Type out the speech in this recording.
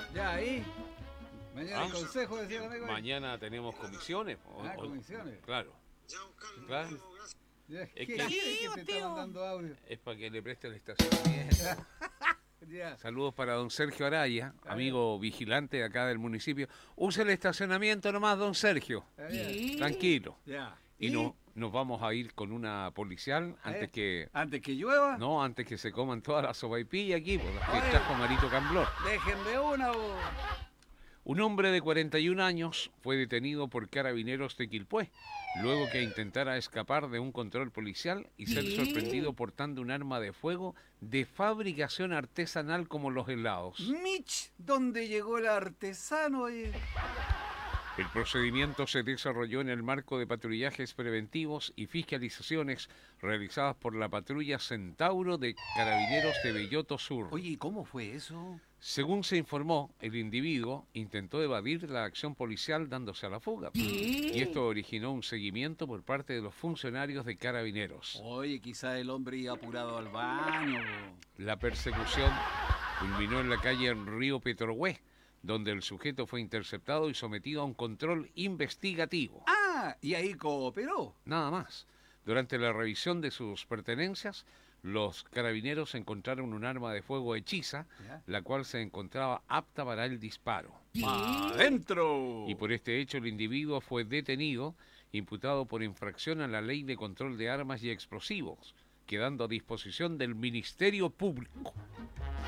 Ya ahí. Mañana ¿Ah? el consejo, decía el amigo ahí. Mañana tenemos comisiones. Comisiones. Claro, claro. Ya, Es ¿qué que quiere que te está tío. mandando audio? es para que le preste el estacionamiento. Ya. Saludos para don Sergio Araya, Ah, amigo vigilante de acá del municipio. Use el estacionamiento nomás, don Sergio. Ya. Tranquilo. Ya. Y no, nos vamos a ir con una policial antes que... Antes que llueva, No, antes que se coman todas las sopaipillas aquí, por las que Oye. trajo Marito Camblor. déjenme una, bo. Un hombre de 41 años fue detenido por carabineros de Quilpué, luego que intentara escapar de un control policial y ser sorprendido portando un arma de fuego de fabricación artesanal como los helados. Mitch, ¿dónde llegó el artesano? Oye? El procedimiento se desarrolló en el marco de patrullajes preventivos y fiscalizaciones realizadas por la patrulla Centauro de Carabineros de Belloto Sur. Oye, ¿y cómo fue eso? Según se informó, el individuo intentó evadir la acción policial dándose a la fuga. Y esto originó un seguimiento por parte de los funcionarios de Carabineros. Oye, quizá el hombre iba apurado al baño, bo. La persecución culminó en la calle Río Petrohue, donde el sujeto fue interceptado y sometido a un control investigativo. Ah, y ahí cooperó. Nada más. Durante la revisión de sus pertenencias, los carabineros encontraron un arma de fuego hechiza, ¿Ya? la cual se encontraba apta para el disparo. ¡Adentro! Y por este hecho el individuo fue detenido, imputado por infracción a la Ley de Control de Armas y Explosivos, quedando a disposición del Ministerio Público.